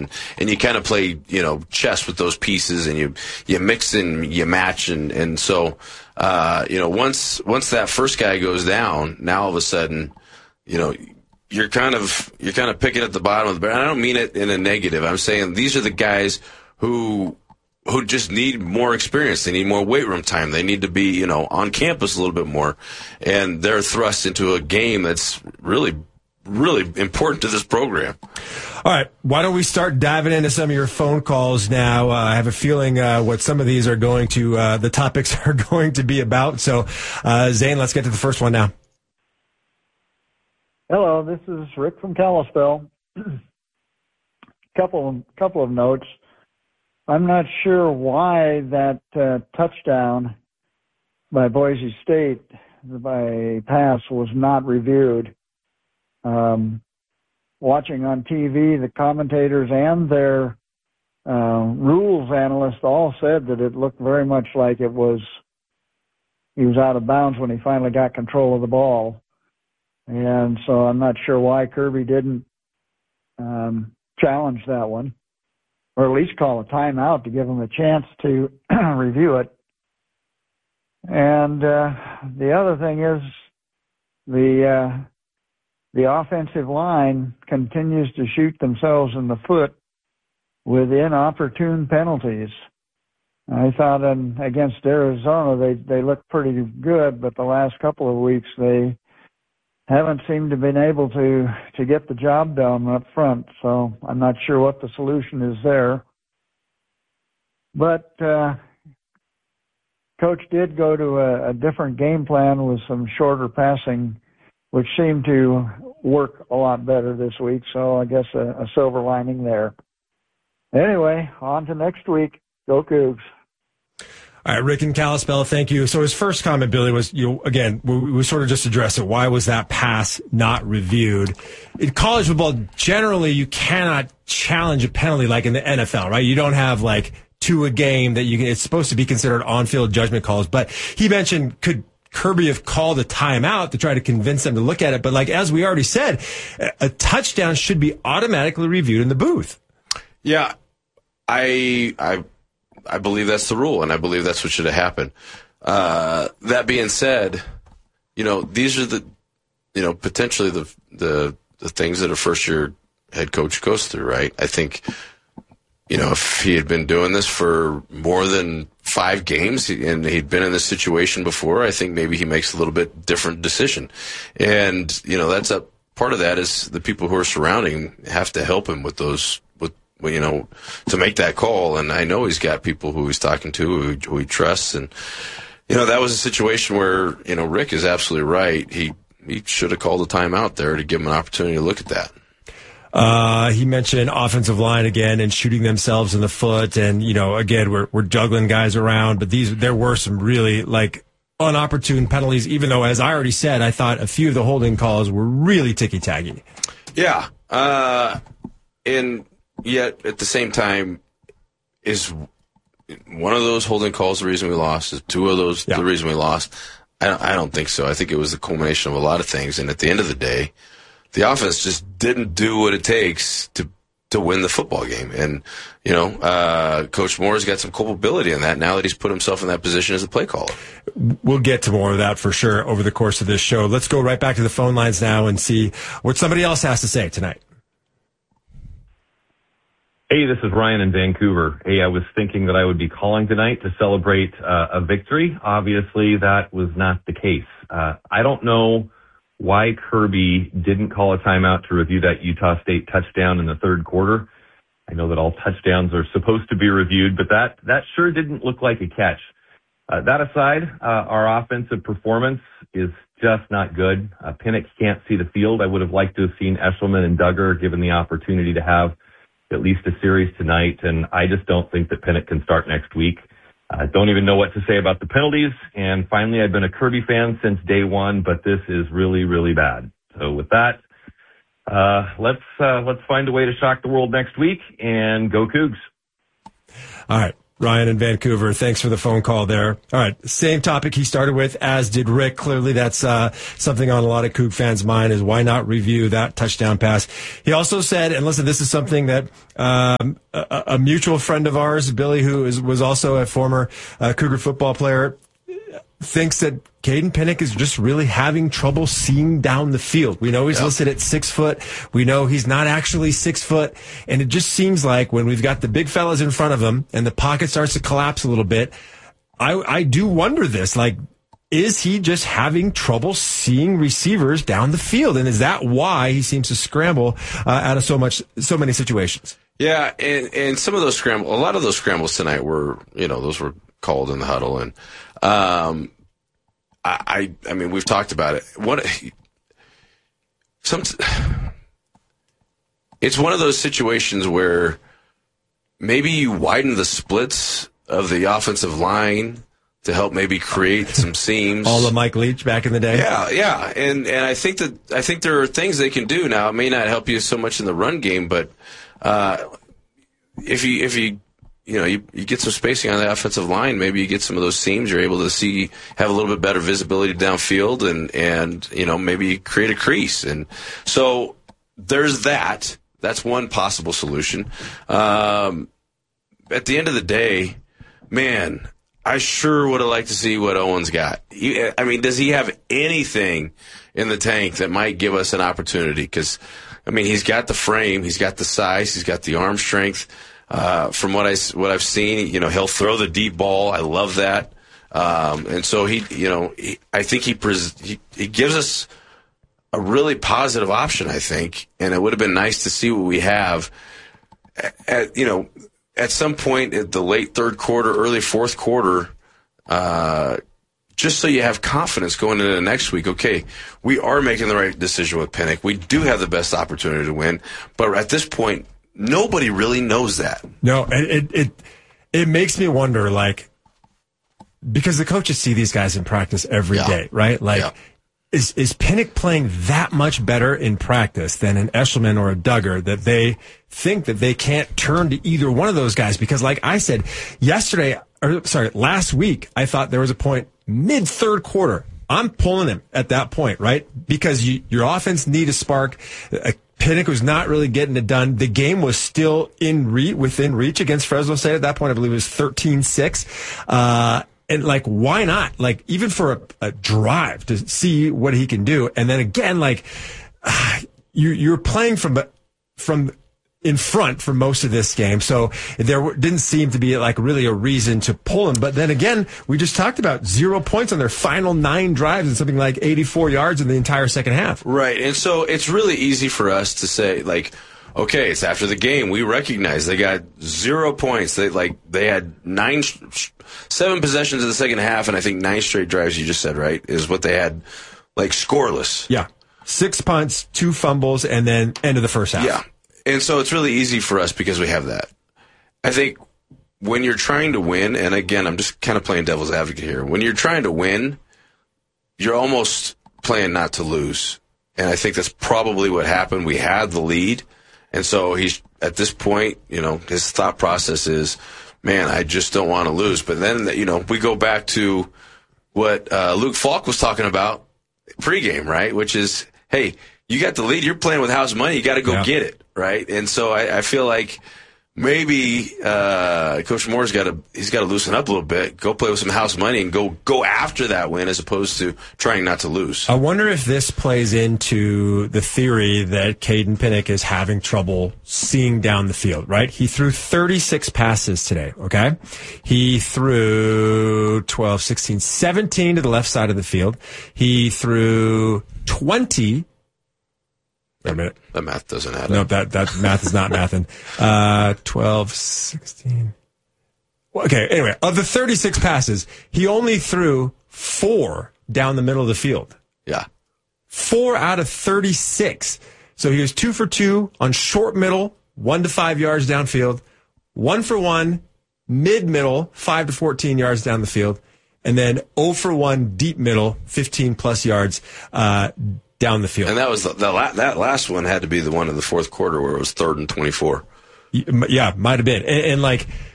and you kind of play, chess with those pieces, and you mix and you match, and so, once that first guy goes down, now all of a sudden, you're kind of picking at the bottom of the barrel. I don't mean it in a negative. I'm saying these are the guys who just need more experience. They need more weight room time. They need to be, on campus a little bit more. And they're thrust into a game that's really, really important to this program. All right. Why don't we start diving into some of your phone calls now? I have a feeling what some of these are going to, the topics are going to be about. So, Zane, let's get to the first one now. Hello, this is Rick from Kalispell. Couple of notes. I'm not sure why that touchdown by Boise State by pass was not reviewed. Watching on TV, the commentators and their rules analysts all said that it looked very much like he was out of bounds when he finally got control of the ball. And so I'm not sure why Kirby didn't challenge that one, or at least call a timeout to give him a chance to review it. And the other thing is the offensive line continues to shoot themselves in the foot with inopportune penalties. I thought against Arizona they looked pretty good, but the last couple of weeks they haven't seemed to been able to get the job done up front. So I'm not sure what the solution is there. But Coach did go to a different game plan with some shorter passing, which seemed to work a lot better this week. So I guess a silver lining there. Anyway, on to next week. Go Cougs. All right, Rick and Kalispell, thank you. So his first comment, Billy, was, we sort of just addressed it. Why was that pass not reviewed? In college football, generally, you cannot challenge a penalty like in the NFL, right? You don't have like two a game that it's supposed to be considered on-field judgment calls. But he mentioned, could Kirby have called a timeout to try to convince them to look at it? But like, as we already said, a touchdown should be automatically reviewed in the booth. Yeah, I believe that's the rule, and I believe that's what should have happened. That being said, these are the, potentially the things that a first-year head coach goes through, right? I think, if he had been doing this for more than 5 games and he'd been in this situation before, I think maybe he makes a little bit different decision. And, that's a part of that is the people who are surrounding him have to help him with those, to make that call. And I know he's got people who he's talking to who he trusts. And, that was a situation where, Rick is absolutely right. He should have called a timeout there to give him an opportunity to look at that. He mentioned offensive line again and shooting themselves in the foot. And, again, we're juggling guys around, but there were some really unopportune penalties, even though, as I already said, I thought a few of the holding calls were really ticky-tacky. Yeah. And yet, at the same time, is one of those holding calls the reason we lost? Is 2 of those the reason we lost? I don't think so. I think it was the culmination of a lot of things. And at the end of the day, the offense just didn't do what it takes to win the football game. And, Coach Moore's got some culpability in that now that he's put himself in that position as a play caller. We'll get to more of that for sure over the course of this show. Let's go right back to the phone lines now and see what somebody else has to say tonight. Hey, this is Ryan in Vancouver. Hey, I was thinking that I would be calling tonight to celebrate a victory. Obviously, that was not the case. I don't know why Kirby didn't call a timeout to review that Utah State touchdown in the third quarter. I know that all touchdowns are supposed to be reviewed, but that sure didn't look like a catch. That aside, our offensive performance is just not good. Pinnock can't see the field. I would have liked to have seen Eshelman and Duggar given the opportunity to have at least a series tonight, and I just don't think that Pinnock can start next week. I don't even know what to say about the penalties, and finally, I've been a Kirby fan since day one, but this is really, really bad. So with that, let's find a way to shock the world next week, and go Cougs. All right. Ryan in Vancouver, thanks for the phone call there. All right, same topic he started with, as did Rick. Clearly that's something on a lot of Coug fans' mind, is why not review that touchdown pass. He also said, and listen, this is something that a mutual friend of ours, Billy, who was also a former Cougar football player, thinks that Caden Pinnock is just really having trouble seeing down the field. We know he's listed at 6 foot. We know he's not actually 6 foot. And it just seems like when we've got the big fellas in front of him and the pocket starts to collapse a little bit, I do wonder this, like, is he just having trouble seeing receivers down the field? And is that why he seems to scramble out of so many situations? Yeah. And some of those a lot of those scrambles tonight were, those were called in the huddle. And, I mean, we've talked about it. It's one of those situations where maybe you widen the splits of the offensive line to help maybe create some seams. All of Mike Leach back in the day. Yeah. And I think there are things they can do now. It may not help you so much in the run game, but if you get some spacing on the offensive line, maybe you get some of those seams, you're able to have a little bit better visibility downfield and maybe create a crease. And so there's that. That's one possible solution. At the end of the day, man, I sure would have liked to see what Owen's got. I mean, does he have anything in the tank that might give us an opportunity? Because, I mean, he's got the frame, he's got the size, he's got the arm strength. From what I've seen, he'll throw the deep ball. I love that. And so I think he gives us a really positive option, I think. And it would have been nice to see what we have at some point at the late third quarter, early fourth quarter, just so you have confidence going into the next week. Okay, we are making the right decision with Pinnock. We do have the best opportunity to win. But at this point, nobody really knows that. No, it makes me wonder, like, because the coaches see these guys in practice every day, right? Like, is Pinnock playing that much better in practice than an Eshelman or a Duggar that they think that they can't turn to either one of those guys? Because, like I said last week, I thought there was a point mid-third quarter. I'm pulling him at that point, right? Because your offense need a spark. Pinnock was not really getting it done. The game was still within reach against Fresno State at that point. I believe it was 13-6. And like, why not? Like, even for a drive to see what he can do. And then again, like, you're playing from in front for most of this game. So there didn't seem to be like really a reason to pull him. But then again, we just talked about 0 points on their final 9 drives and something like 84 yards in the entire second half. Right. And so it's really easy for us to say, like, okay, it's after the game. We recognize they got 0 points. They had 7 possessions in the second half, and I think 9 straight drives, you just said, right, is what they had, like, scoreless. Yeah. 6 punts, 2 fumbles, and then end of the first half. Yeah. And so it's really easy for us because we have that. I think when you're trying to win, and again, I'm just kind of playing devil's advocate here. When you're trying to win, you're almost playing not to lose. And I think that's probably what happened. We had the lead. And so he's, at this point, his thought process is, man, I just don't want to lose. But then, we go back to what Luke Falk was talking about pregame, right? Which is, hey, you got the lead. You're playing with house money. You got to go get it, right? And so I feel like maybe Coach Moore's got to loosen up a little bit, go play with some house money, and go after that win as opposed to trying not to lose. I wonder if this plays into the theory that Caden Pinnock is having trouble seeing down the field, right? He threw 36 passes today, okay? He threw 12, 16, 17 to the left side of the field. He threw 20. Wait a minute. The math doesn't add up. No, that math is not mathing. 12, 16. Okay, anyway, of the 36 passes, he only threw 4 down the middle of the field. Yeah. 4 out of 36. So he was 2 for 2 on short middle, 1 to 5 yards downfield, 1 for 1 mid middle, 5 to 14 yards down the field, and then 0 for 1 deep middle, 15 plus yards down the field. And that was that last one had to be the one in the fourth quarter where it was 3rd and 24. Yeah, might have been. And like,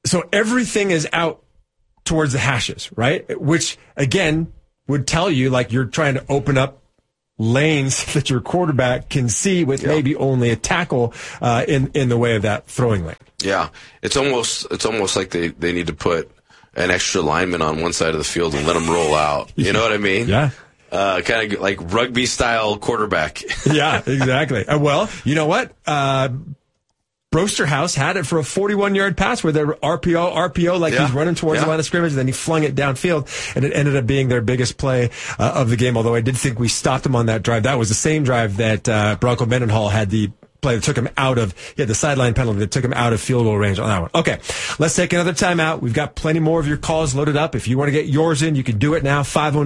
So everything is out towards the hashes, right? Which, again, would tell you like you're trying to open up lanes that your quarterback can see with maybe only a tackle in the way of that throwing lane. Yeah, it's almost like they need to put an extra lineman on one side of the field and let them roll out. You know what I mean? Yeah. Kind of like rugby style quarterback. Yeah, exactly. Well, you know what? Brosterhouse had it for a 41-yard pass where they're RPO, like he's running towards the line of scrimmage, and then he flung it downfield, and it ended up being their biggest play of the game, although I did think we stopped him on that drive. That was the same drive that Bronco Mendenhall had the play that took him out of, the sideline penalty that took him out of field goal range on that one. Okay, let's take another timeout. We've got plenty more of your calls loaded up. If you want to get yours in, you can do it now,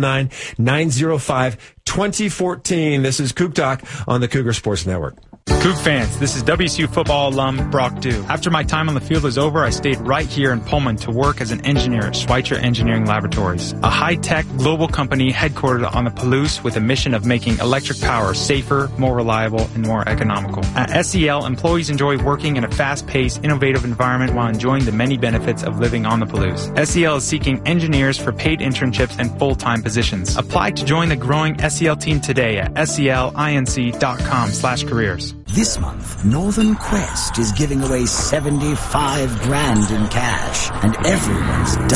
509-905-2014. This is Coug Talk on the Cougar Sports Network. Coug fans, this is WSU football alum Brock Dew. After my time on the field was over, I stayed right here in Pullman to work as an engineer at Schweitzer Engineering Laboratories, a high-tech global company headquartered on the Palouse with a mission of making electric power safer, more reliable, and more economical. At SEL, employees enjoy working in a fast-paced, innovative environment while enjoying the many benefits of living on the Palouse. SEL is seeking engineers for paid internships and full-time positions. Apply to join the growing SEL team today at selinc.com/careers. This month, Northern Quest is giving away $75,000 in cash, and everyone's